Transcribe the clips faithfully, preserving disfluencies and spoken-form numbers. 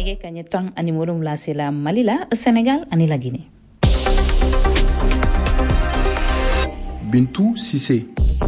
nege kaɲɛ tan ani wolonwula sela Mali la, Senegal ani la Guinée. Bintou Sissé.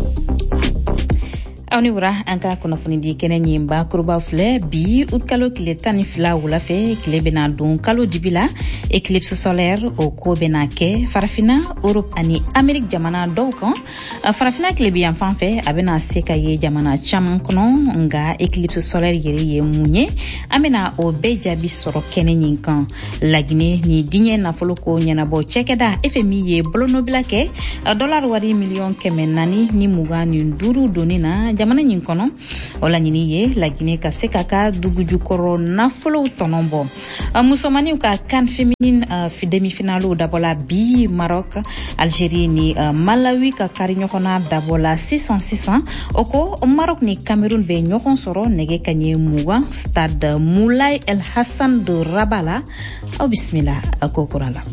aw ni wura an ka kunnafoni di kɛnɛ ɲin bakuruba filɛ bi ut kalo tile tan ni fila wula fɛ tile bena don kalo dibi la éclipse solaire o ko bena kɛ farafina Europe ani Amérique jamana dɔw kan farafina tile bi yan fan fɛ a bena se ka ye jamana caman kɔnɔ nga éclipse solaire yɛrɛ ye mun ye an bena o bɛɛ jaabi sɔrɔ kɛnɛ ɲin kan Laginɛ ni diɲɛ nafolo ko ɲɛnabɔ cɛkɛda F M I ye bolonɔbila kɛ dollar wari miliyɔn kɛmɛ naani ni mugan ni duuru doni na jamana ɲin kɔnɔ o laɲini ye Laginɛ ka se ka ka dugujukɔrɔ nafolow tɔnɔ bɔ musomaniw ka CAN féminine demi-finale dabɔla bi Maroc Algérie ni Malawi ka kari ɲɔgɔnna dabɔla sisan sisan o ko Maroc ni Cameroun bɛ ɲɔgɔn sɔrɔ nɛgɛ kaɲɛ mugan stade Moulay El Hassan de Rabat la aw bisimila a ko kura la.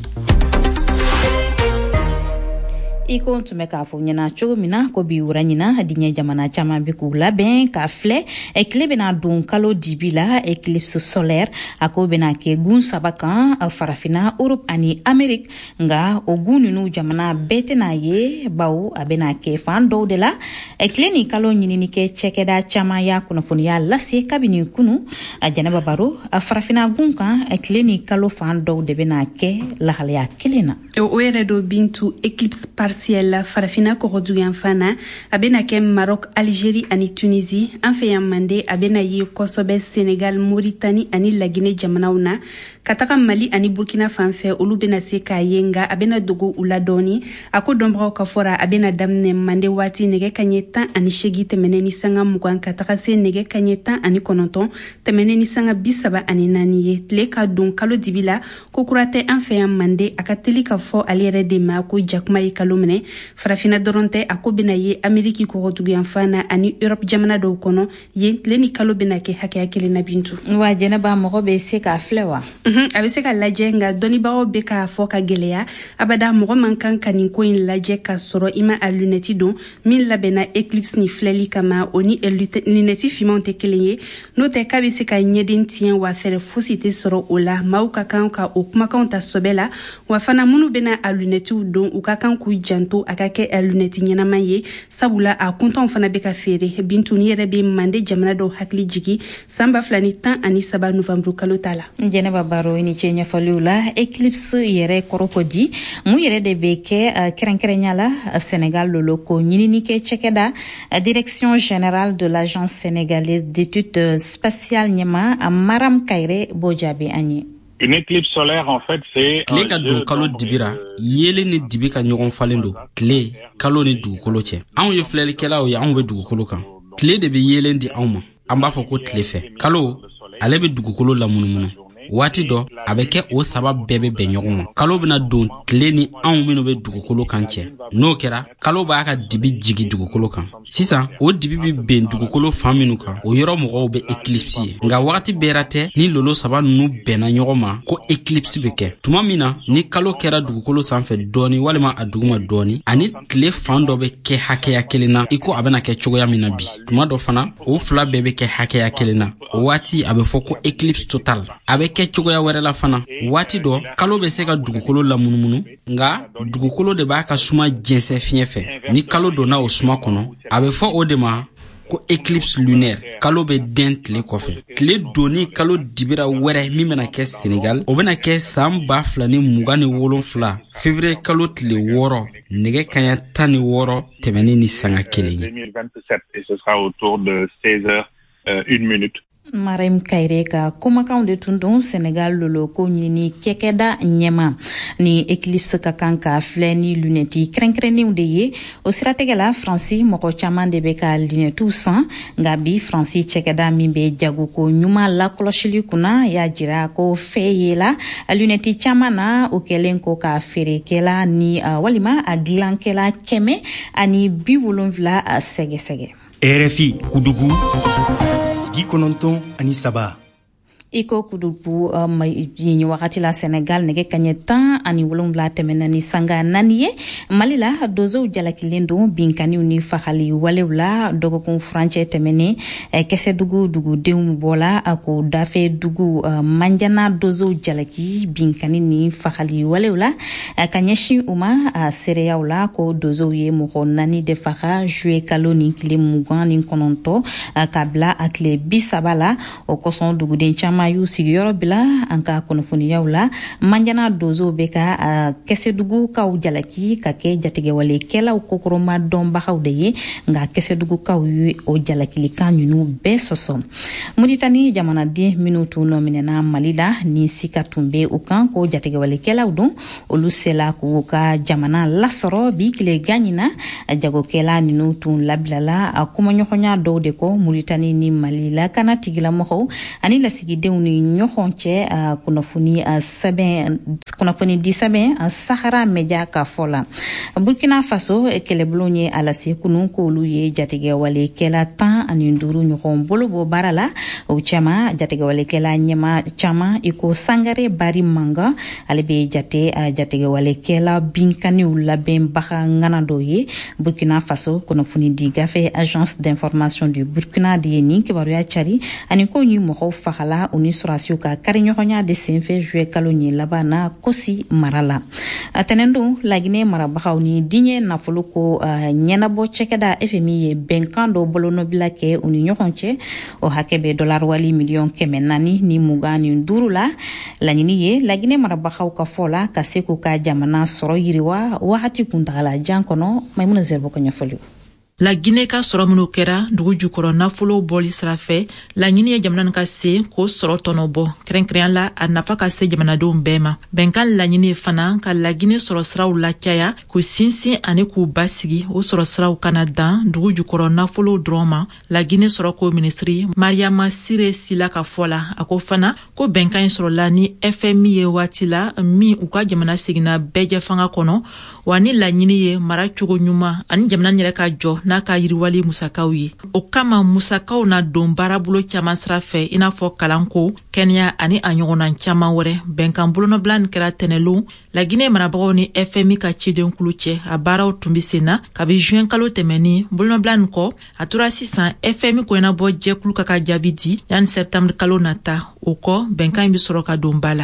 Iko tun bɛ k'a fɔ ɲɛna cogo min na ko bi wura ɲina diɲɛ jamana caman bɛ k'u labɛn k'a filɛ tile bɛna don kalo dibi la éclipse solaire a ko bɛna kɛ gun saba kan farafina Europe ani Amérique nga o gun ninnu jamana bɛɛ tɛna ye bawo a bɛna kɛ fan dɔw de la tile ni kalo ɲinini kɛ cɛkɛda caman y'a kunnafoniya lase kabini kunu a Jɛnɛba Baro a farafina gun kan tile ni kalo fan dɔw de bɛna kɛ lahalaya kelen na. O yɛrɛ do Bintu éclipse partielle farafina kɔgɔduyan fana a bɛna kɛ Maroc, Algérie ani Tunisie an fɛ yan Mande a bɛna ye kosɛbɛ Sénégal, Mauritanie ani Laginɛ jamanaw na ka taga Mali ani Burkina fan fɛ olu bɛna se k'a ye nga a bɛna dogo u la dɔɔni a ko dɔnbagaw ka fɔra a bɛna daminɛ Mande waati nɛgɛ kaɲɛ tan ani seegin tɛmɛnen ni sanga mugan ka taga se nɛgɛ kaɲɛ tan ani kɔnɔntɔn tɛmɛnen ni sanga bi saba ani naani ye tile ka don kalo dibi la ko kura tɛ an fɛ yan Mande a ka teli ka fɔ ale yɛrɛ de ma ko jakuma ye kalo minɛ farafina dɔrɔn tɛ a ko bɛna ye Amérique kɔgɔduyan fana ani Europe jamana dɔw kɔnɔ yen tile ni kalo bɛna kɛ hakɛya kelen na Bintu. Wa Jɛnɛba mɔgɔ bɛ se k'a filɛ wa? A bɛ se ka lajɛ nga dɔnnibagaw bɛ k'a fɔ ka gɛlɛya abada mɔgɔ man kan ka nin ko in lajɛ ka sɔrɔ i ma a lunette don min labɛnna éclipse ni filɛli kama o ni lunette fimanw tɛ kelen ye n'o tɛ k'a bɛ se ka ɲɛden tiɲɛ wa fɛrɛ fosi tɛ sɔrɔ o la maaw ka kan ka o kumakanw ta sɔbɛ la wa fana minnu bɛna a lunettew don u ka kan k'u janto a ka kɛ a lunette ɲɛnaman ye sabula a kuntanw fana bɛ ka feere Bintu ni yɛrɛ bɛ Mande jamana dɔw hakili jigi san ba fila ni tan ani saba novembre kalo ta la. Jɛnɛba Baro i ni ce ɲɛfɔliw la éclipse yɛrɛ kɔrɔ ko di mun yɛrɛ de bɛ kɛ kɛrɛnkɛrɛnya la Sénégal lolo ko ɲinini kɛ cɛkɛda direction générale de l'agence sénégalaise d'études spatiales ɲɛma Maram Kayre b'o jaabi an ye. Une éclipse solaire, en fait, c'est... Tile ka don kalo dibira, yele ni dibi ka ɲɔgɔn falen don. Tile, kalo ni dugukolo cɛ. Anw ye filɛlikɛlaw ye, anw bɛ dugukolo kan. Tile de bɛ yelen di anw ma. An b'a fɔ ko tile fɛ. Kalo, ale bɛ dugukolo lamunumunu. Waati dɔ a bɛ kɛ o saba bɛɛ bɛ bɛn ɲɔgɔn ma. Kalo bɛna don tile ni anw minnu bɛ dugukolo kan cɛ. N'o kɛra, kalo b'a ka dibi jigi dugukolo kan. Sisan, o dibi bɛ bɛn dugukolo fan minnu kan, o yɔrɔ mɔgɔw bɛ éclipse ye. Nka wagati bɛɛra tɛ ni lolo saba ninnu bɛnna ɲɔgɔn ma ko éclipse bɛ kɛ. Tuma min na, ni kalo kɛra dugukolo sanfɛ dɔɔni walima a duguma dɔɔni, ani tile fan dɔ bɛ kɛ hakɛya kelen na, i ko a bɛna kɛ cogoya min na bi. Tuma dɔ fana, o fila bɛɛ bɛ kɛ hakɛya kelen na. O waati a bɛ fɔ ko éclipse total. A bɛ kɛ cogoya wɛrɛ la fana. Waati dɔ, kalo bɛ se ka dugukolo lamunumunu, nka dugukolo de b'a ka suma jɛnsɛn fiɲɛ fɛ. Ni kalo donna o suma kɔnɔ, a bɛ fɔ o de ma ko éclipse lunaire. Kalo bɛ den tile kɔfɛ. Tile donni kalo dibira wɛrɛ min bɛna kɛ Sénégal, o bɛna kɛ san ba fila ni mugan ni wolonfila février kalo tile wɔɔrɔ nɛgɛ kaɲɛ tan ni wɔɔrɔ tɛmɛnen ni sanga kelen ye. Et ce sera autour de seize heures une minute. Maram Kayre ka kumakanw de tun don Sénégal lolo ko ɲinini kɛkɛda ɲɛma ni éclipse ka kan ka filɛ ni lunette kɛrɛnkɛrɛnnenw de ye o siratigɛ la Faransi mɔgɔ caman de bɛ ka lunettew san nka bi Faransi cɛkɛda min bɛ jagoko ɲuman lakɔlɔsili kunna y'a jira ko fɛ ye la lunette caman na o kɛlen ko ka feerekɛla ni uh, walima a dilankɛla kɛmɛ ani bi wolonwula a sɛgɛsɛgɛ. R F I Kudugu bi kɔnɔntɔn ani saba. iko kudupu um, yinyi wakati la Senegal nege kanye tan ani wolonwula temena ni sanga nani ye malila dozo jalakilendo binkani uni fakhali walewla dogo kun franche temene eh, kese dugu dugu deum bola ako dafe dugu uh, manjana dozo jalaki binkani ni fakhali walewla eh, kanyeshi uma uh, sereyaula ko dozo ye moko nani de fakha jue kaloni kile mugan ni kononto uh, kabla akle bisabala o koson dugu denchama mayu sigiyoro bila anka konofoni yawla manjana dozo beka uh, kese dugu ka ujalaki kake jatige wale kela ukokoro ma domba hawdeye nga kese dugu ka yu o jalaki likanyunu besoso muditani jamana di minutu no minena malila ni sikatumbe ukan ko jatige wale kela udon olusela ko ka jamana lasoro bi kile ganyina jago kela minutu lablala akuma nyokonya dode ko muditani ni malila kana tigila moho ani la sigide uni nyokonche uh, kunafuni uh, seben kunafuni di seben uh, Sahara Media ka fola Burkina Faso kele blonye ala se kunu ko luye jatige wale kela tan ani nduru nyokon bolobo barala o chama jatige wale kela nyema chama iko sangare bari manga alebe jate uh, jatige wale kela binkani ulaben baka ngana doye Burkina Faso kunafuni di gafe agence d'information du Burkina di ni ke baru ya chari ani ko nyi mo fakhala uni surasio ka karinyonya de senfe jue kalonyi labana kosi marala atenendo lagine marabaha uni dinye na fuluko uh, nyena bo chekeda F M I ye benkando bolono bilake uni nyokonche o hakebe dollar wali million kemenani ni mugani ndurula lanyini ye lagine marabaha ka fola kaseko ka jamana soro yiriwa wahati kundala jankono maimuna zerbo kanya folio La Guinée ka sɔrɔ minnu kɛra dugu jukɔrɔ nafolo bɔli sira fɛ laɲini ye jamana ka se k'o sɔrɔ tɔnɔ bɔ kɛrɛnkɛrɛnya la a nafa ka se jamanadenw bɛɛ ma bɛnkan laɲini fana ka La Guinée sɔrɔ siraw lacaya k'u sinsin ani k'u basigi o sɔrɔ siraw kana dan dugu jukɔrɔ nafolo dɔrɔn ma La Guinée sɔrɔ ko minisiri Mariama Sire Sila ka fɔ la a ko fana ko bɛnkan in sɔrɔla ni F M I ye waati la min u ka jamana seginna bɛɛ fanga kɔnɔ wa ni laɲini ye mara cogo ɲuman ani jamana yɛrɛ ka jɔ n'a ka yiriwali musakaw ye o kama musakaw na don baarabolo caman sira fɛ i n'a fɔ kalanko kɛnɛya ani a ɲɔgɔnna caman wɛrɛ bɛnkan bolonɔbila nin kɛra tɛnɛlon La Guinée marabagaw ni F M I ka ciden kulu cɛ a baaraw tun bɛ sen na kabi juin kalo tɛmɛni bolonɔbila nin kɔ a tora sisan F M I kɔɲɛnabɔ jɛkulu ka ka jaabi di yanni septembre kalo nata o kɔ bɛnkan in bɛ sɔrɔ ka don ba la.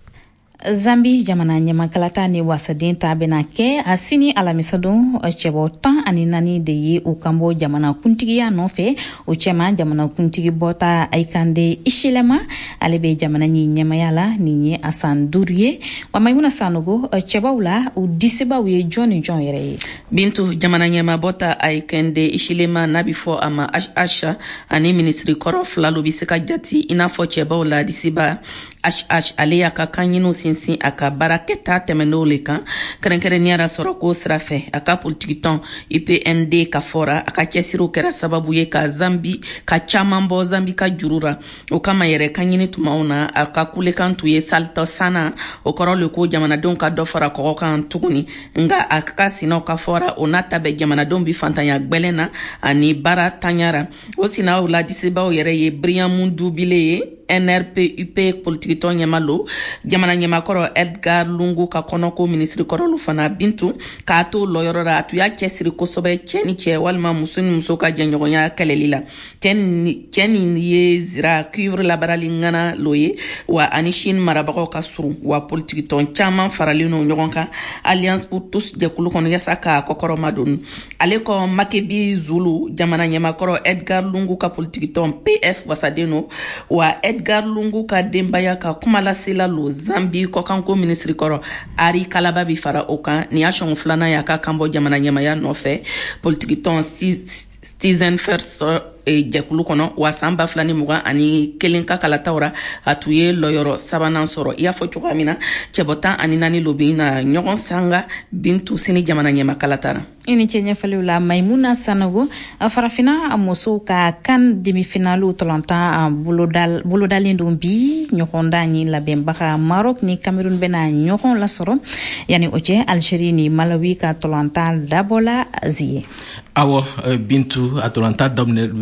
Zambi jamana nyamankalata ni wasadin tabena ke asini alamisadon chebo tan ani nani de ye o kambo jamana kuntigi ya nofe o chema jamana kuntigi bota aikande ishilema alebe jamana ni nyamayala ni nye asan durie wa maimuna sanogo cheba ula u diseba we Johnny John yere bintu jamana nyama bota aikande ishilema nabifo ama asha ani ministry korof la lobiseka jati inafo cheba ula diseba ash ash alea kakanyino sinsin aka baraketa temeno lekan kerenkereniara soro ko srafe aka politikiton I P N D ka fora aka kesiro kera sababu ye ka Zambi ka chamambo Zambi ka jurura o kama yere kanyini tumauna aka kulekan tuye salto sana o koro le ko jamana don ka do fora ko kan tuguni nga aka sino ka fora onata be jamana don bi fantanya gbelena ani bara tanyara o sina o la diseba o yere ye Brian Mundu bile N R P U P politique ton nyamalo jamana nyama koro Edgar Lungu ka konoko ministre koro lufana bintu ka to loyorora atuya kesiri kosobe cheni che walma musuni musoka jenyonya kelelila ken ken ye zira cuivre la baralingana loye wa anishin marabako kasuru wa politique ton chama faralino nyogonka alliance pour tous de kulu kono yasaka kokoro madun aleko makebi zulu jamana nyama koro Edgar Lungu ka politique ton P F wasadeno wa Edgar Lungu ka dembaya ka kumala sila lo Zambi ko kanko ministry koro ari kalaba bi fara okan ni ashon flana ya ka kambo jamana nyama ya nofe politique ton citizen first e jekulu kono wasamba flani muga ani kelinka kalatawra atuye loyoro sabanan soro ya fo chukamina chebota ani nani lobina nyogon sanga bintu sini jamana nyama kalatara ini chenye falula Maimuna Sanogo farafina amoso ka kan demi finalu tolanta bulodal bulodalindo bi nyokonda ni la bembaka Maroc ni Cameroun bena nyokon la soro yani oche Algerie ni Malawi ka tolanta dabola zie awo bintu atolanta domne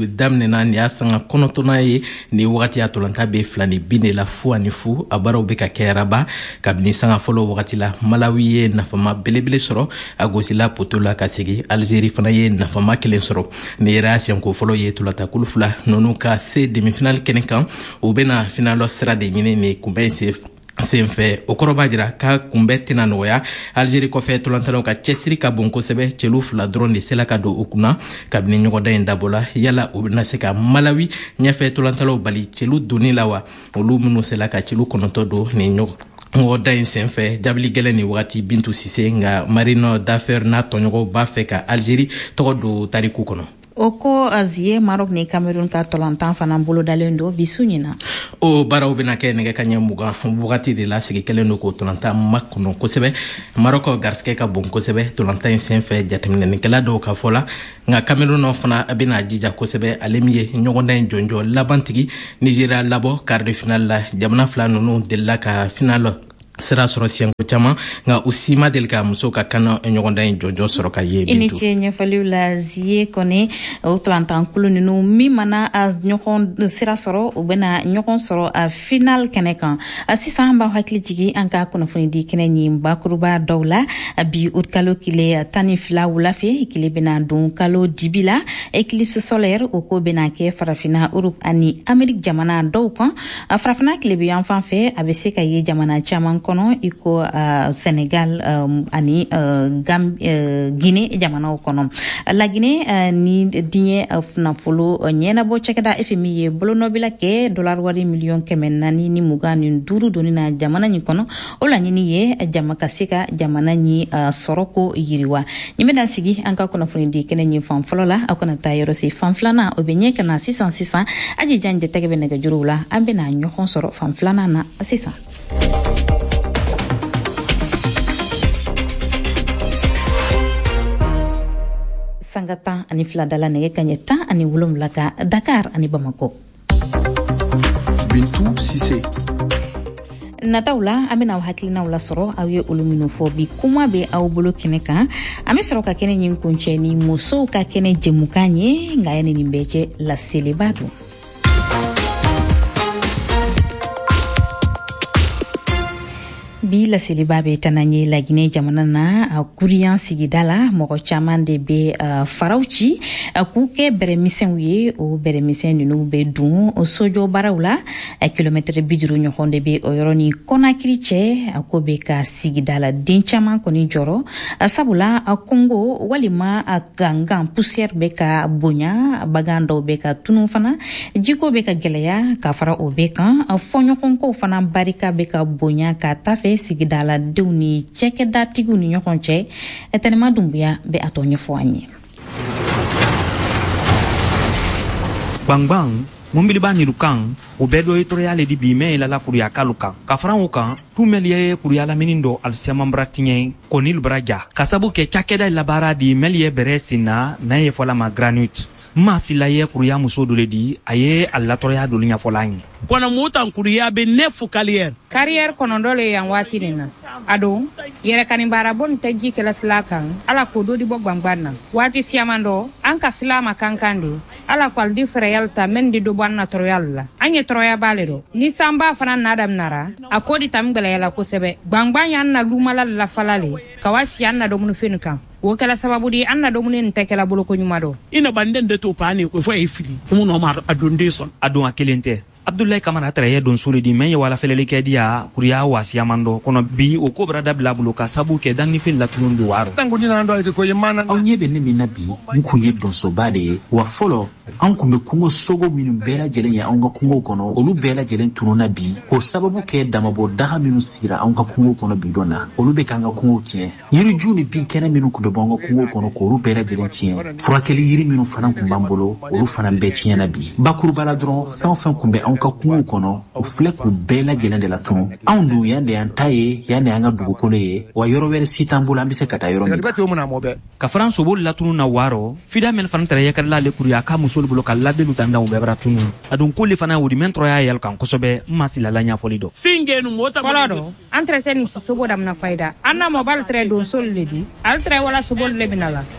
daminɛna ni y'a sanga kɔnɔntɔnna ye ni wagati a tolanta be fila ni bi ne la fu ani fu a baaraw be ka kɛ raba kabini sanga fɔlɔ wagati la Malawi ye nafama belebele sɔrɔ a gosila poto la ka segi Algérie fana ye nafama kelen sɔrɔ ni yɛrɛ siɲɛko fɔlɔ ye tolatakulu fila nunu ka se demi-finale kɛnɛ kan u bena finalɔ sira de ɲini ni kunbɛn se senfɛ o kɔrɔ b'a jira ka kunbɛ tɛna nɔgɔya Algérie kɔfɛ tolantanaw ka cɛsiri ka bon kosɛbɛ cɛlu fila dɔrɔn de sela ka don u kunna kabini ɲɔgɔndan in dabɔla yala u bena se ka Malawi ɲɛfɛ tolantanaw bali cɛlu doni la wa olu minnu sela ka cɛlu kɔnɔntɔ don ni ɲɔgɔn ŋɔda in senfɛ jabili gɛlɛn ni wagati Bintu Sise nga Marino Dafer n'a tɔɲɔgɔnw b'a fɛ ka Algérie tɔgɔ don tariku kɔnɔ. O ko azie Maroc ni Cameroun ka tolantan fana bolo dalen do bisu ɲina o baaraw bena kɛ nɛgɛ ka ɲɛ mugan wagati de la sigi kelen do ko tolantan ma kɔnɔ kosɛbɛ Maroc garisɛgɛ ka bon kosɛbɛ tolantan in senfɛ jateminɛnikɛla dɔw ka fɔ la nka Cameroun fana bena jija kosɛbɛ ale min ye ɲɔgɔndan in jɔnjɔ labantigi Nigeria labɔ quart de finale la jamana fila nunu delila ka finale sera sɔrɔ siɲɛko caman nka u si ma deli ka muso ka kan ɲɔgɔndan in jɔnjɔ sɔrɔ ka ye Bintu. I ni ce ɲɛfɔliw la Zie kɔni o tolantankulu ninnu min mana a ɲɔgɔn sira sɔrɔ u bena ɲɔgɔn sɔrɔ a final kɛnɛ kan sisan an b'a hakili jigi an ka kunnafoni di kɛnɛ ɲin bakuruba dɔw la bi ut kalo kile tan ni fila wula fɛ kile bena don kalo dibi la éclipse solaire o ko bena kɛ farafina Europe ani Amérique jamana dɔw kan farafina kile bɛ yan fan fɛ a bɛ se ka ye jamana caman kono iko uh, Senegal um, ani uh, Gam, uh, Guinée jamanaw kono la Guinée uh, ni diɲɛ uh, nafolo uh, ɲɛnabɔ cɛkɛda F M I ye bolo nɔbila kɛ dollar wari miliyɔn kɛmɛ naani ni mugan ni duuru doni na jamana ɲi kɔnɔ o laɲini ye jama ka se ka jamana ɲi uh, sɔrɔ ko yiriwa ɲi bena sigi an ka kunnafoni di kɛnɛ ɲi fan fɔlɔ la aw kana taa yɔrɔ si fan filanan o be ɲɛ kana sisan sisan aji jan jɛtɛgɛ bɛ nɛgɛjuruw la an bena ɲɔgɔn sɔrɔ fan filanan na sisan. Sangatan ani fila dala nɛgɛ kaɲɛ tan ani wolonwula ka Dakar ani Bamako. Bintu Sise. Nataw la an bena aw hakilinaw lasɔrɔ aw ye olu minnu fɔ bi kuma be aw bolo kɛnɛ kan an be sɔrɔ ka kɛnɛ ɲin kuncɛ ni musow ka kɛnɛ jɛmukan ye nka yani nin bɛɛ cɛ laseliba don. Bi laseliba be tananye la Guinée jamana na a kuriyan sigida la mɔgɔ caman de be uh, faraw ci uh, k'u kɛ bɛrɛmisɛnw ye o bɛrɛmisɛn ninnu be dun o sojɔ baaraw la uh, kilomɛtɛrɛ bi duuru ɲɔgɔn de be o yɔrɔ ni Konakiri cɛ a ko be ka sigida la den caman kɔni jɔrɔ uh, sabula a uh, Congo walima a uh, gangan poussière be ka bonya bagan dɔw be ka tunu fana jiko be ka gɛlɛya ka fara o be kan uh, fɔɲɔgɔnkow fana barika be ka bonya ka ta fɛ sigida la denw ni cɛkɛdatigiw ni ɲɔgɔn cɛ Tɛnɛma Dumbuya be a tɔ ɲɛfɔ an ye. Gbangbang Mumbiliba nirukan o bɛɛ dɔ ye tɔrɔya le di bi mɛ yɛlɛla kuruya kalu kan ka fara o kan tumɛli ye kuruya lamini dɔ alisiamambra tiɲɛ Konil Braja ka sabu kɛ cakɛda labaara di mɛli ye bɛrɛ sinna n'a ye fɔla ma granite Masila ye kuruya muso dole di a ye a latɔrɔya dole ɲɛfɔla an ye. Kɔnɔ mutan kuruya be nefu carrière. Carrière kɔnɔ dole yan waati nin na. A don yɛrɛ kani baara bon tɛ ji kɛla sila kan ala ko do di bɔ gbangban na. Waati siyaman dɔ an ka sila ma kankan de ala ko aldi freyal ta men di do ban na tɔrɔyal la. An ye tɔrɔya bale do. Ni sanba fana nadam nara a ko di tam gɛlɛyala kosɛbɛ. Gbangban yan na lumala la falale ka wasi yan na domunu fenu kan. O kɛla sababu di an na domunu nin tɛ kɛla bolo ko ɲuman dɔ. Ina banden de to pa ne ko fo e fili. Mu no ma adonde son. Adon a kelen tɛ. Abdoulaye Kamara tɛrɛ don sori di men ye wala fɛlɛli kɛ di ya kuriya wasiyaman dɔ kɔnɔ bi o ko bara dabila bolo ka sabu kɛ dannifin latunun do waro. Aw ɲɛ bɛ ne min na bi n kun ye donsoba de ye wa fɔlɔ an kun bɛ kungo sogo minnu bɛɛ lajɛlen ye anw ka kungo kɔnɔ olu bɛɛ lajɛlen tununa bi k'o sababu kɛ damabɔ daga minnu sigira anw ka kungo kɔnɔ bi dɔn na olu bɛ k'an ka kungo tiɲɛ yiriju ni bin kɛnɛ minnu kun bɛ bɔ an ka kungo kɔnɔ k'olu bɛɛ lajɛlen tiɲɛ furakɛli yiri minnu fana kun b'an bolo olu fana bɛɛ tiɲɛna bi bakuruba la dɔrɔn fɛn o fɛn kun bɛ anw ka kungo kɔnɔ o filɛ k'u bɛɛ lajɛlen de la tunu anw dun yan de y'an ta ye yan de y'an ka dugukolo ye wa yɔrɔ wɛrɛ si t'an bolo an bɛ se ka taa yɔrɔ min. Ka faran sobol latunu na waro fida men fana tɛrɛ yakala le kuriya ka muso bolo ka labelu tanda u bɛɛ bara tunu adun ko le fana wudi men tɔrɔya yɛl kan kosɛbɛ masila la ɲɛfɔli dɔ finge nu mota kɔlɔ dɔ an tɛrɛ tɛ ni sobo damna fayda an na mobile tɛrɛ don sol le di al tɛrɛ wala sobol le binala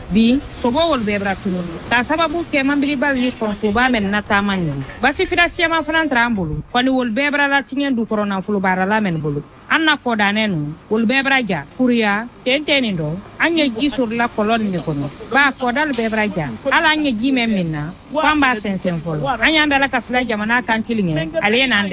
bi sobo wol bebra tunu ta sababu ke mambili bal yi konso ba men na tamanyo basi fida siama fana trambulu kwani wol bebra la tingen du corona fulu bara la men bulu anna ko danenu wol bebra ja kuriya tenteni ndo anya gisur la kolon ni kono ba ko dal bebra ja ala anya jime minna pamba sensen folo anya ndala kasla jamana kantilinge alena ande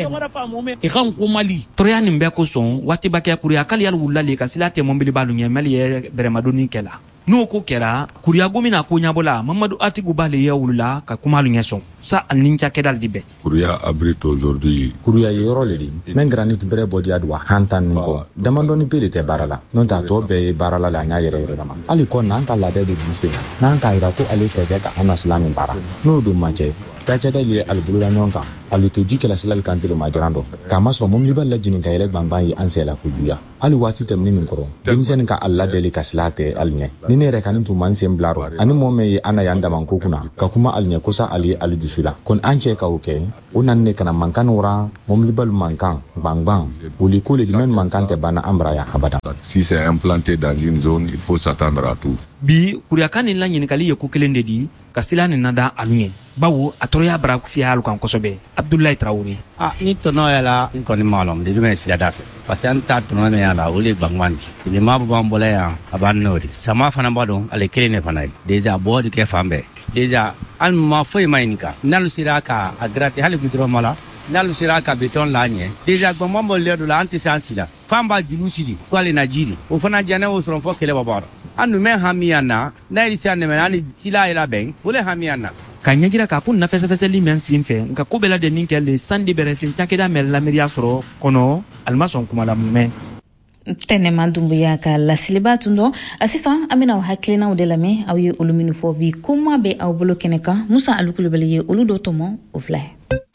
e kan ko mali troya ni mbe ko son wati bakya kuriya kali yal wulale kasila te mombili balu nyemeli ye bremadoni kela no ko kera kuriya gomina ko nyabola Mamadou Atigu bale ya wulula ka kumalu nyeson sa anincha kedal dibe kuriya abrite aujourd'hui kuriya yoro ledi men granit bre body adwa hantan ko damandoni pele te barala non ta to be barala la nya yere yere dama ali ko nan ka la de de bise nan ka ira ko ali febe ka anaslamin bara no do mache tachada li albulula nyonka ali to jikela silal kantilo majorando kama so mom libal la jinin kayele bamba yi ansela ku juya ali wati temni min koro dimsen ka alla deli kaslate alnye nine re kanin tu mansem blaro ani momme ana yanda man kokuna ka kuma alnye kosa ali ali jusula kon anche ka oke onan ne kana mankan wora mom libal mankan bang bang wuli ko le dimen mankan te bana ambra ya habada si c'est implanté dans une zone il faut s'attendre à tout bi kuriya kanin la nyini kali ko kelende di kasila ni nada alunye bawo atroya braxi halu kan kosobe Abdoulaye Traoré ah ni tono yala ni koni malom de me sila dafe parce que anta tono me yala wole bangwandi ni mabu bambole ya abanori sama fana bado ale kelene fana deja bodi ke fambe deja an ma foi mainka nalu siraka agrate hali gudro mala nalu siraka beton lanye deja gbombo le do la anti sansila famba julusidi kwale najiri o fana jana o sron fo kele babaro anu me hamiana na irisi anne menani sila ila ben wole hamiana kanyagira ka kun na fese fese li men simfe nka kubela de ninkele sandi beresin takeda mel la meria soro kono almason kuma la mume tene mandumbu ya ka la silibatu ndo assistant amina wa haklina udelame awi uluminu fobi kuma be aw blokeneka musa alukulu bele ulu dotomo oflay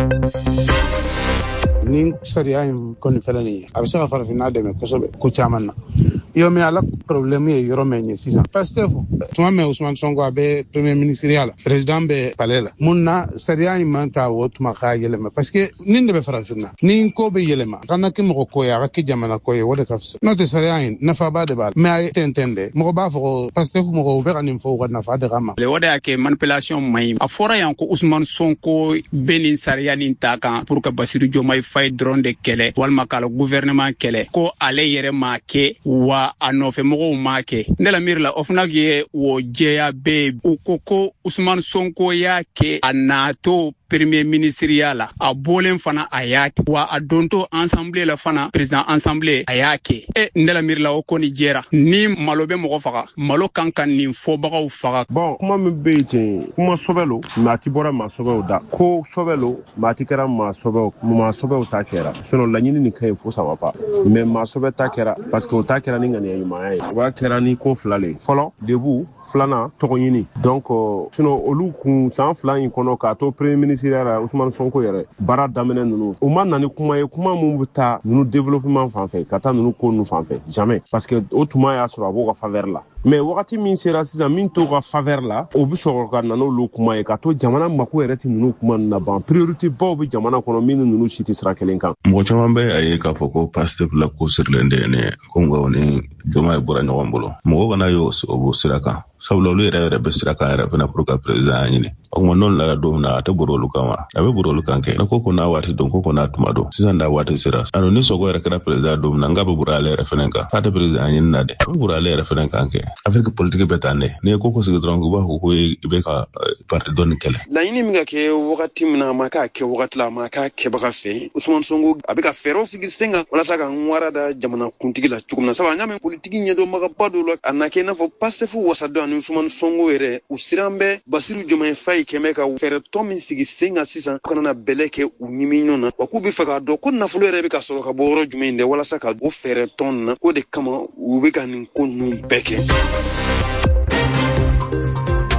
nin sariya in koni felani a bɛ se ka farafinna dɛmɛ kosɛbɛ ko caman na iyo mi ala problème ye yɔrɔ mɛn ye sisan pastef tuma mɛn Ousmane Sonko a bɛ premier ministeriya la président bɛ palais la mun na sariya in man ta o tuma k'a yɛlɛma parce que nin de bɛ farafinna ni ko bɛ yɛlɛma a kana kɛ mɔgɔ ko ye a ka kɛ jamana ko ye o de ka fisa n'o tɛ sariya in nafaba de b'a la mais a ye tɛntɛn dɛ mɔgɔ b'a fɔ ko pastef mɔgɔw u bɛ ka nin fɔ u ka nafa de kama o de y'a kɛ manipulation man ɲi a fɔra yan ko Ousmane Sonko bɛ nin sariya nin ta kan pour que Bassirou Diomaye Faye dɔrɔn de kɛlɛ walima k'a la gouvernement kɛlɛ ko ale yɛrɛ m'a kɛ wa a nɔfɛ mɔgɔw m'a kɛ ne la miiri la o fana ye o jɛya bɛɛ u ko ko Ousmane Sonko y'a kɛ a nato premier ministeriya la a bɔlen fana a y'a kɛ wa a donto assemblée la fana président assemblée a y'a kɛ e ne la miiri la o ko ni jɛra ni malo bɛ mɔgɔ faga malo kan ka nin fɔbagaw faga bon kuma min bɛ yen ten kuma sɔbɛ lo maa ti bɔra maa sɔbɛw da ko sɔbɛ lo maa ti kɛra maa sɔbɛw maa sɔbɛw ta kɛra sinon laɲini nin ka ɲi fo ça va pas mais maa sɔbɛ ta kɛra parce que o ta kɛra ni ŋaniya ɲumanya ye o b'a kɛra ni ko fila le fɔlɔ debu filanan tɔgɔ ɲini donc sinon olu kun san fila in kɔnɔ k'a to premier ministre yɛrɛ Ousmane Sonko yɛrɛ baara daminɛ ninnu u ma na ni kuma ye kuma mun bɛ taa ninnu développement fan fɛ ka taa ninnu ko ninnu fan fɛ jamais parce que o tuma y'a sɔrɔ a b'o ka faveur la mais wagati min sera sisan min t'o ka faveur la o bɛ sɔrɔ ka na n'olu kuma ye ka to jamana mako yɛrɛ tɛ ninnu kuma ninnu na ban priorité baw bɛ jamana kɔnɔ min ni ninnu si tɛ sira kelen kan. mɔgɔ caman bɛ a ye k'a fɔ ko Pastef la ko sirilen de ye ne ko nka o ni Diomaye bɔra ɲɔgɔn bolo mɔgɔ kana y'o o b'o sira kan sabula olu yɛrɛ yɛrɛ bɛ sira kan yɛrɛ fana pour que président ɲini o kuma n'olu nana don min na a tɛ bɔra olu kan wa a bɛ bɔra olu kan kɛ ne ko ko n'a waati dɔn ko ko n'a tuma dɔn sisan n'a waati sera alors ni Sonko yɛrɛ kɛra président don min na n k'a bɛ bɔra ale yɛrɛ fana kan k'a tɛ président ɲini na dɛ a bɛ bɔra ale yɛrɛ fana kan kɛ Afrique politique bɛ tan dɛ n'i ye ko ko sigi dɔrɔn u b'a fɔ ko i bɛ ka parti dɔ nin kɛlɛ. laɲini min ka kɛ wagati min na a ma k'a kɛ wagati la a ma k'a kɛbaga fɛ Ousmane Sonko a bɛ ka fɛɛrɛw sigi sen kan walasa ka nwara da jamana kuntigi la cogo min na sabu an y'a mɛn politiki ɲɛdɔnbagaba dɔw la a na kɛ i n'a fɔ Pastef wasadon ani Ousmane Sonko yɛrɛ u siran bɛ Bassirou Diomaye Faye kɛmɛ ka fɛɛrɛ tɔn min sigi sen kan sisan u kana na bɛlɛ kɛ u ɲimi ɲɔgɔn na wa k'u bɛ fɛ k'a dɔn ko nafolo yɛrɛ bɛ ka sɔrɔ ka bɔ yɔrɔ jumɛn de walasa ka o fɛɛrɛ tɔn na k'o de kama u bɛ ka nin ko ninnu bɛɛ kɛ.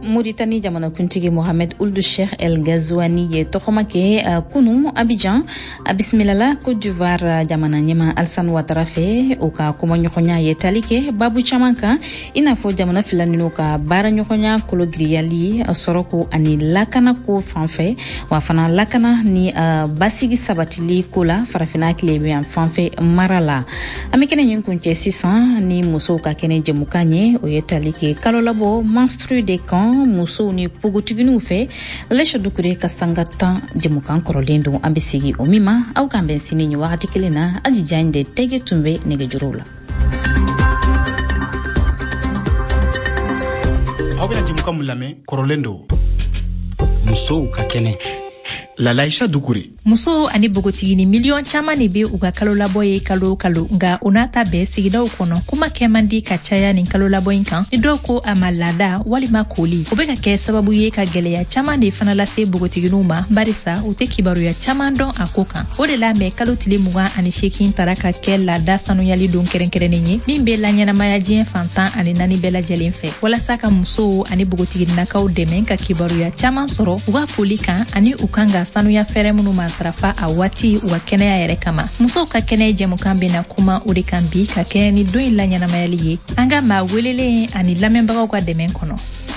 Mauritanie jamana kuntigi Mohamed Ould Cheikh El Ghazouani ye tokoma ke uh, kunu Abidjan uh, bismillah Côte d'Ivoire jamana nyema Alassane Ouattara fe o ka kuma nyokonya ye talike babu chamanka ina fo jamana filanino ka bara nyokonya kologriyali uh, soroko ani lakana ko fanfe wa fana lakana ni uh, basigi sabatili kola farafina klebe en fanfe marala amikene nyunkunche six cents ni muso ka kene jemukanye o ye talike kalolabo menstru de kan muso ni pugutiginu fe lesho dukure kasangata jemukan korolendo ambisigi omima au kamben sini wakati kelena ajijande tege tumbe nege jurula au bena jemukan mulame korolendo muso ka kene la Laisha Dukuri. Muso ani bogotigini milion chama ni be uga kalo labo ye kalo kalo nga unata be sigida ukono kuma kemandi kachaya ni kalo labo inkan ni doko amalada wali makoli ubeka ke sababu ye ka gele ya chama ni fana la se bogotiginu ma barisa ute kibaru ya chama don akoka ode la me kalo tilimuga ani shekin taraka ke la da sanu yali don keren keren ni mimbe la nyana maya jien fantan ani nani bela jelin fe wala saka muso ani bogotigini na ka demen ka kibaru ya chama soro uga polika ani ukanga sanu ya fere munu matrafa awati wa kene ya yere kama muso ka kene je mukambi na kuma uri kambi ka kene ni do ilanya na mayali anga ma welele ani lamemba kwa demen kono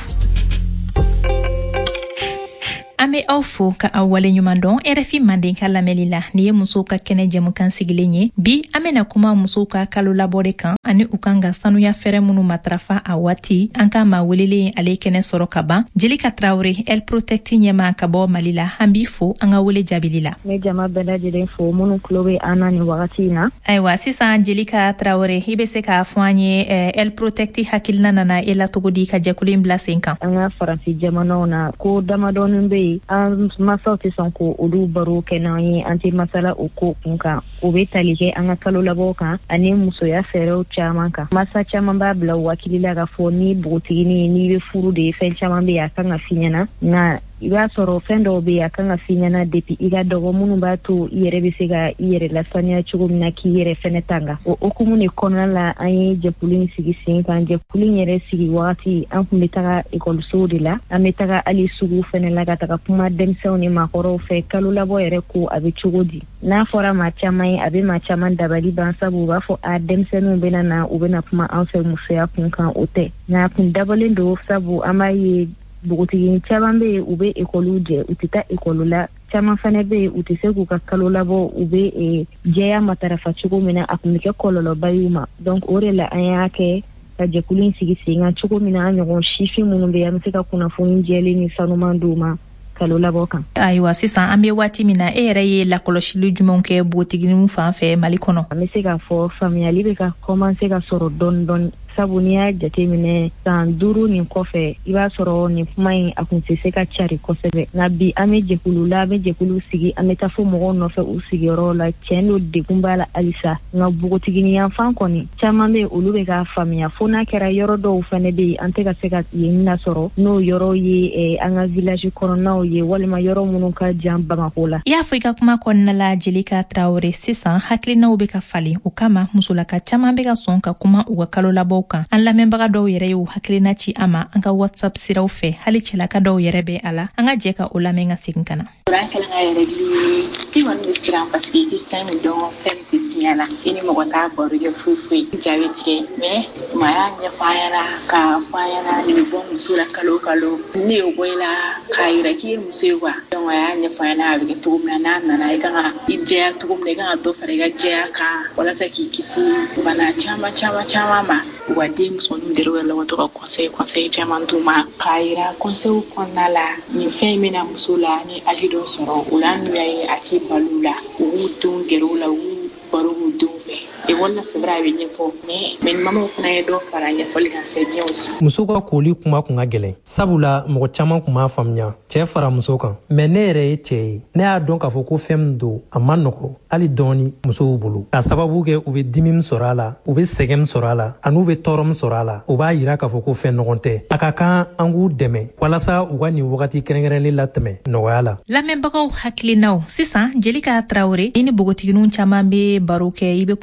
ame awfo ka awale nyumandon R F I mandin kala melila niye muso ka kene je mukan sigilenye bi ame na kuma muso ka kalo labore kan ani ukanga sanu ya fere munu matrafa awati anka ma welele ale kene soro kaba Jelika Traoré el protecti nyema kabo malila hambi fo anga wele jabilila me jama benda jeden fo munu klobe anani wakati na aywa sisa Jelika Traoré hibese ka afanye eh, el protecti hakilna nana ela togodi ka jakulim blasenka anga faransi jamano na ko damadon be an masauti sanko olu baro kenan yi anti masala uko kunka obe talike anga kalo laboka ani muso ya fere chaman ka masa chaman ba bla wakili la ga foni botini ni be furu de fe chaman be ya kanga finyana na iba soro fendo be ya kanga finyana depi iga dogo munu ba to yere be sega yere la sanya chugo na ki yere fenetanga o okumune konna la ayi je pulin sigi sin kan je pulin yere sigi wati an kumetaga ekol sodi la ametaga ali sugu fenela ga taka kuma demsoni makoro fe kalula bo yere ko abi chugodi na fora ma chamai abi ma chaman dabali ban sabu ba fo a demsenu bena na ubena kuma an fe museya kun kan ote na kun dabalen do sabu amayi bugutigi chabambe ube ekoluje utita ekolula chama fane be utisegu ka kalola bo ube e jeya matarafa chugo mina akumike kololo bayuma donc orela ayake ka jekulin sigi singa chugo mina anyo shifi munumbe yamsika kuna funi jeli ni sanumanduma kalola boka aywa sisa ambe wati mina ere ye la koloshilu jumonke bugutigi mu fanfe malikono amesika fo family be ka commencer ka soro don don sabunia jatemine san duru ni kofe iba soro ni mai akunsese ka chari kosebe na bi ameje kulula ameje kulu sigi ameta fo mo no fe usigi ro la chendo de kumbala alisa na bugotigini ya fankoni chamame ulube ka famia fona kera yoro do fane be anteka seka yina soro no yoro ye e anga village corona ye walima yoro munu ka jamba makola ya Afrika kuma konna la Jelika Traoré sisa hakli na ube ka fali ukama musula ka chamambe ka sonka kuma uga kalola bo an lamembaga dɔw yɛrɛ y'u hakilina ci ama an ka WhatsApp siraw fɛ hali cɛlaka dɔw yɛrɛ bɛ ala an ka jɛ ka o lamɛn ka segin kana an kɛlen ka yɛrɛ gili i kɔni bɛ siran parce que i kan min dɔn fɛn tɛ fiɲɛ la i ni mɔgɔ t'a baro kɛ foyi foyi jaabi tigɛ mais ma y'a ɲɛfɔ an ɲɛna k'a fɔ an ɲɛna nin bɛ bɔ muso la kalo kalo ne y'o bɔ i la k'a yira k'i ye muso ye quoi donc a y'a ɲɛfɔ an ɲɛna a bɛ kɛ cogo min na n'a nana i kan ka i jɛya cogo min na i kan ka dɔ fara i ka jɛya kan walasa k'i kisi bana caman caman caman ma wa den musoninw dɛrɛ wɛrɛ la wa to ka conseil conseil caman d'u ma k'a yira conseil kɔnɔna la nin fɛn min na muso la ni âge dɔ sɔrɔ o la n'u y'a ye a tɛ balo la u b'u denw gɛrɛ u la u b'u baro k'u denw fɛ ekɔli la c'est vrai a bɛ ɲɛfɔ mais mais ni mamaw fana ye dɔ fara ɲɛfɔli kan c'est bien aussi. muso ka koli kuma kun ka gɛlɛn sabula mɔgɔ caman kun b'a faamuya cɛ fara muso kan mais ne yɛrɛ ye cɛ ye ne y'a dɔn k'a fɔ ko fɛn min don a ma nɔgɔ hali dɔɔni musow bolo k'a sababu kɛ u bɛ dimi min sɔrɔ a la u bɛ sɛgɛn min sɔrɔ a la ani u bɛ tɔɔrɔ min sɔrɔ a la o b'a yira k'a fɔ ko fɛn nɔgɔn tɛ a ka kan an k'u dɛmɛ walasa u ka nin wagati kɛrɛnkɛrɛnlen latɛmɛ nɔgɔya la. lamɛnbagaw hakilinaw sisan Jelika Traoré i ni bogotigininw caman bɛ baro kɛ i bɛ kunnafoni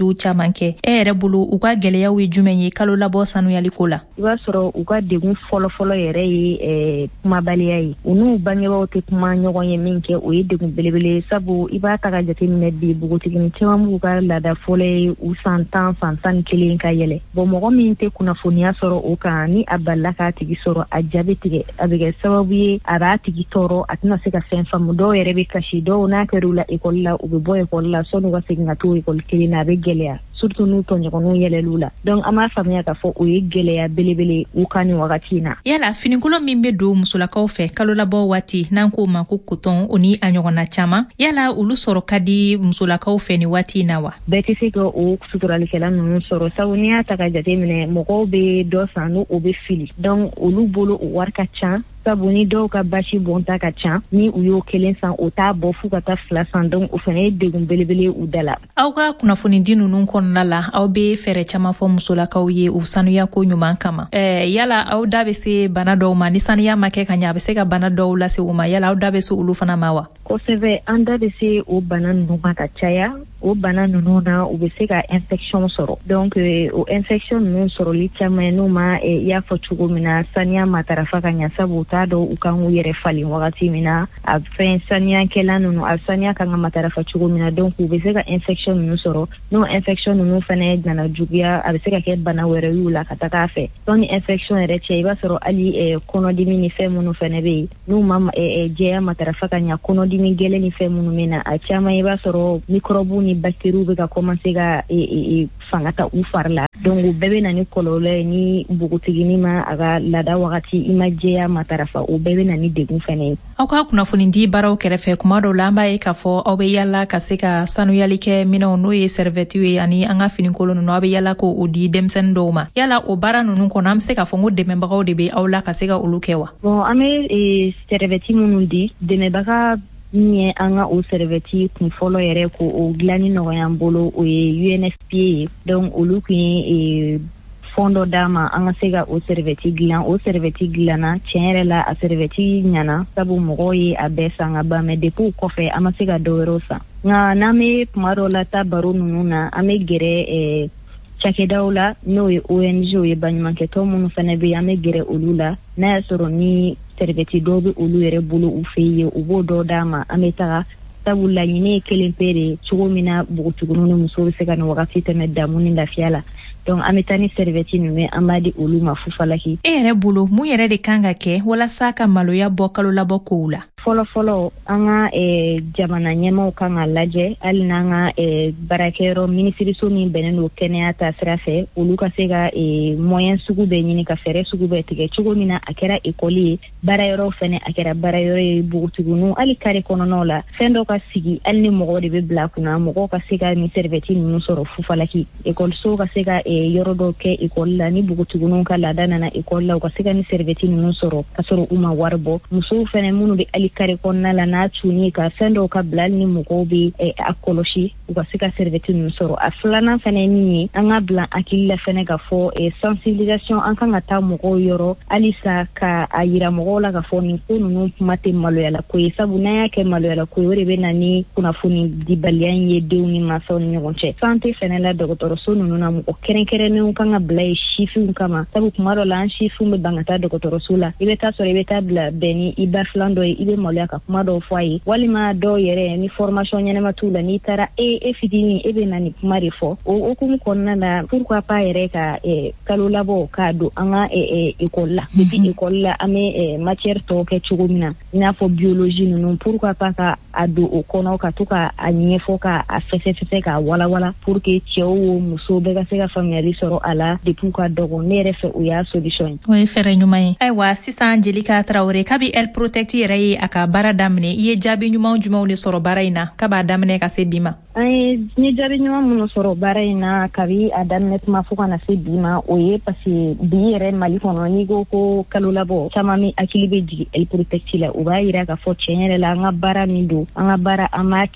jugu caman kɛ e yɛrɛ bolo u ka gwɛlɛyaw ye jumɛn ye kalo labɔ sanuyaliko la? I b'a sɔrɔ u ka degun fɔlɔfɔlɔ yɛrɛ ye kumabaliya ye. U n'u bangebaaw tɛ kuma ɲɔgɔn ye min kɛ o ye degun belebele sabu i b'a ta ka jateminɛ bi bogotigini caman b'u ka laada fɔlɔ ye u san tan san tan ni kelen ka yɛlɛ. Bon mɔgɔ min tɛ kunnafoniya sɔrɔ o kan ni a balila k'a tigi sɔrɔ a jaabi tigɛ a bɛ kɛ sababu ye a b'a tigi tɔɔrɔ a tɛna se ka fɛn faamu. Dɔw yɛrɛ bɛ kasi, dɔw n'a kɛr'u la ekɔli la u bɛ bɔ ekɔli la sɔnni u ka segin ka to ekɔli kelen na a bɛ gɛlɛya. Surtout n'u tɔɲɔgɔnw yɛlɛl'u la. Donc an b'a faamuya k'a fɔ o ye gɛlɛya belebele u ka nin wagati in na. Yala finikolon min bɛ don musolakaw fɛ kalo labɔ waati n'an k'o ma ko coton o ni a ɲɔgɔnna caman, yala olu sɔrɔ ka di musolakaw fɛ ni waati in na wa? Bɛɛ tɛ se ka o suturalikɛla ninnu sɔrɔ sabu n'i y'a ta ka jateminɛ mɔgɔw bɛ dɔ san n'o bɛ fili. Donc olu bolo o wari ka ca sabu ni dɔw ka basi bɔnta ka ca ni u y'o kelen san o t'a bɔ f'u ka taa fila san. Donc o fana ye degun belebele u da la. Aw ka kunnafoni di ninnu kɔnɔna la aw bɛ fɛɛrɛ caman fɔ musolakaw ye u sanuya ko ɲuman kama. Ɛɛ yala aw da bɛ se bana dɔw ma ni sanuya ma kɛ ka ɲɛ a bɛ se ka bana dɔw lase u ma, yala aw da bɛ se olu fana ma wa? Kosɛbɛ an da bɛ se o bana ninnu ma ka caya. O bana ninnu na u bɛ se ka infection sɔrɔ. Donc o infection ninnu sɔrɔli caman n'u ma i y'a fɔ cogo min na saniya matarafa ka ɲɛ sabu u t'a dɔn u kan k'u yɛrɛ falen wagati min na a fɛn saniyakɛla ninnu a saniya kan ka matarafa cogo min na. Donc u bɛ se ka infection ninnu sɔrɔ. N'o infection ninnu fana nana juguya a bɛ se ka kɛ bana wɛrɛ y'u la ka taga a fɛ. Donc ni infection yɛrɛ cɛ i b'a sɔrɔ hali kɔnɔdimi ni fɛn minnu fana bɛ yen n'u ma jɛya matarafa ka ɲɛ kɔnɔdimi gɛlɛn ni fɛn minnu bɛ na a caman i b'a sɔrɔ microbe ni bactéries bɛ ka commencer ka fanga ta u fari la. Donc u bɛɛ bɛ na ni kɔlɔlɔ ye ni npogotigini ma a ka laada wagati i ma jɛya matarafa o bɛɛ bɛ na ni degun fana ye. Aw ka kunnafoni di baaraw kɛrɛfɛ kuma dɔw la an b'a ye k'a fɔ aw bɛ yala ka se ka sanuyali kɛ minɛnw n'o ye serviette ye ani an ka finikolon ninnu aw bɛ yala ko o di denmisɛnnin dɔw ma. Yala o baara ninnu kɔnɔ an bɛ se k'a fɔ ko dɛmɛbagaw de bɛ aw la ka se ka olu kɛ wa? Bon an bɛ serviette minnu di dɛmɛbaga min ye an ka o serviette kun fɔlɔ yɛrɛ ko o dilanni nɔgɔya an bolo o ye U N F P A ye. Donc olu kun ye fond dɔ d'a ma an ka se ka o serviette dilan. O serviette dilanna tiɲɛ yɛrɛ la a serviette ɲɛna sabu mɔgɔw ye a bɛɛ san ka ban mais depuis o kɔfɛ an ma se ka dɔ wɛrɛw san. Nka n'an bɛ kuma dɔw la taa baro ninnu na an bɛ gɛrɛ cakɛdaw la n'o ye O N G o ye baɲumankɛtɔn minnu fana bɛ yen an bɛ gɛrɛ olu la n'a y'a sɔrɔ ni serviette dɔw bɛ olu yɛrɛ bolo u fɛ yen u b'o dɔ d'a ma an bɛ taga sabu laɲini ye kelen pe de cogo min na npogotigininw ni musow bɛ se ka nin wagati tɛmɛ damu ni lafiya la. Donc an bɛ taa ni serviette ninnu an b'a di olu ma fufalaki. E yɛrɛ bolo mun yɛrɛ de kan ka kɛ walasa ka maloya bɔ kalo labɔ kow la? Fɔlɔfɔlɔ an ka jamana ɲɛmaw kan ka lajɛ hali n'an ka baarakɛyɔrɔ minisiriso min bɛnnen don kɛnɛya ta sira fɛ olu ka se ka moyen sugu bɛɛ ɲini ka fɛɛrɛ sugu bɛɛ tigɛ cogo min na a kɛra ekɔli ye baarayɔrɔ fɛnɛ a kɛra baarayɔrɔ ye npogotigininw hali kare kɔnɔnaw la fɛn dɔ ka sigi hali ni mɔgɔw de bɛ bila kunna mɔgɔw ka se ka ni serviette ninnu sɔrɔ fufalaki ekɔlisow ka se ka yɔrɔ dɔw kɛ ekɔli la ni npogotigininw ka laada nana ekɔli la u ka se ka ni serviette ninnu sɔrɔ ka sɔrɔ u ma wari bɔ musow fɛnɛ minnu bɛ hali kare kɔnɔna la n'a cunni ka fɛn dɔw ka bila hali ni mɔgɔw bɛ a kɔlɔsi u ka se ka serviette ninnu sɔrɔ a filanan fɛnɛ ye min ye an ka bila hakili la fɛnɛ ka fɔ sensibilisation an kan ka taa mɔgɔw yɔrɔ halisa ka a yira mɔgɔw la ka fɔ nin ko ninnu kuma tɛ maloyala ko ye sabu n'an y'a kɛ maloyala ko ye o de bɛ na ni kunnafoni dibaliya in ye denw ni mansaw ni ɲɔgɔn cɛ santé fɛnɛ la dɔgɔtɔrɔso ninnu na mɔgɔ kɛrɛnkɛrɛnnenw kan ka bila ye sifinw kama sabu kuma dɔ la an sifinw bɛ ban ka taa dɔgɔtɔrɔso la i bɛ taa sɔrɔ i bɛ taa bila bɛn ni i ba filan dɔ ye i bɛ maloya ka kuma dɔw fɔ a ye walima dɔw yɛrɛ ni formation ɲɛnama t'u la n'i taara e e fitinin e bɛ na ni kuma de fɔ o hukumu kɔnɔna la pourquoi pas yɛrɛ ka kalo labɔ k'a don an ka ekɔli la depuis ekɔli la an bɛ matière tɔw kɛ cogo min na i n'a fɔ biologie ninnu pourquoi pas ka a don o kɔnɔ ka to ka a ɲɛfɔ ka a fɛsɛfɛsɛ k'a walawala pour que cɛw o musow bɛɛ ka se ka faamuyali sɔrɔ a la depuis ka dɔgɔ ne yɛrɛ fɛ o y'a solution ye. O ye fɛɛrɛ ɲuman ye. Ayiwa sisan Jelika Traoré kabi Elle Protect yɛrɛ ye a ka baara daminɛ i ye jaabi ɲuman jumɛnw de sɔrɔ baara in na kab'a daminɛ ka se bi ma? An ye ni jaabi ɲuman minnu sɔrɔ baara in na kabi a daminɛ tuma fo ka na se bi ma o ye parce que bi yɛrɛ Mali kɔnɔ n'i ko ko kalo labɔ caman min hakili bɛ jigin Elle Protect la o b'a yira k'a fɔ tiɲɛ yɛrɛ la an ka baara min don an ka baara an b'a kɛ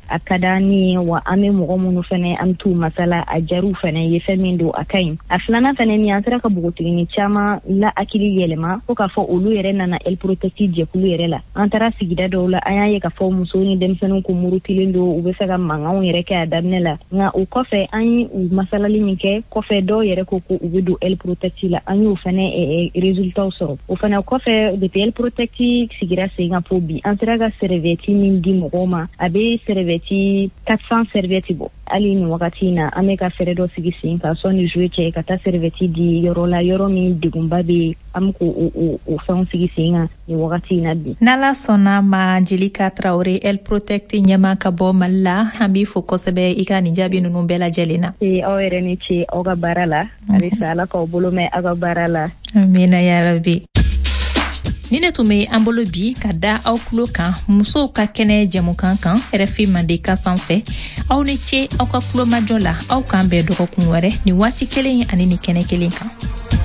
a ka d'an ye wa an bɛ mɔgɔ minnu fɛnɛ an t'u masala a jaru fɛnɛ ye fɛn min don a ka ɲi a filanan fɛnɛ min an sera ka bogotigini caman la hakili yɛlɛma fo k'a fɔ olu yɛrɛ nana El Protecti jɛkulu yɛrɛ la an taara sigida dɔw la an y'a ye k'a fɔ musow ni denmisɛnninw ko murutilen don u bɛ fɛ ka mankanw yɛrɛ kɛ a daminɛ la nka o kɔfɛ an ye u masalali min kɛ kɔfɛ dɔw yɛrɛ ko ko u bɛ don El Protecti la an y'o fɛnɛ résultats sɔrɔ o fɛnɛ kɔfɛ depuis El Protecti sigira sen kan po bi an sera ka serviette min di mɔgɔw ma a bɛ serviette quatre cents serviette bɔ hali ni wagati na an bɛ ka fɛɛrɛ dɔ sigi sen kan sɔnni juillet cɛ ka taa serviette di yɔrɔ la yɔrɔ min degunba bɛ an bɛ k'o o o fɛnw sigi sen kan ni wagati na bi. N'ala sɔnna ma Jelika Traore El Protecti ɲɛma ka bɔ Mali la an b'i fo kosɛbɛ i ka nin jaabi ninnu bɛɛ lajɛlen na. ee aw yɛrɛ ni ce aw ka baara la halisa Ala k'aw bolo mɛn aw ka baara la. Amina yarabi. Ni ne tun bɛ an bolo bi ka da aw tulo kan musow ka kɛnɛ jɛmukan kan R F I Mandeka sanfɛ aw ni ce aw ka tulomajɔ la aw k'an bɛn dɔgɔkun wɛrɛ ni waati kelen ani ni kɛnɛ kelen kan.